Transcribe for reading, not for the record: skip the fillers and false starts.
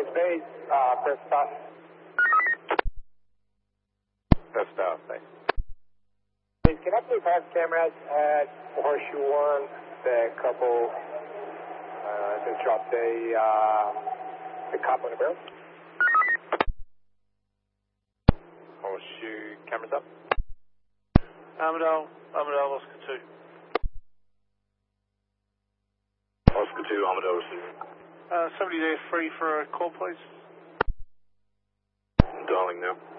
Space, press stop. Press stop, thanks. Can I please have cameras at Horseshoe One? The couple just dropped the cop on the barrel. Horseshoe, cameras up. Armadale, Oscar 2. Oscar 2, Armadale receiving. Somebody there free for a call, please. Dialing now.